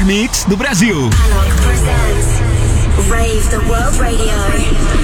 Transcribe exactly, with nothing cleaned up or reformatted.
Mix do Brasil. Alok presents Rave the World Radio.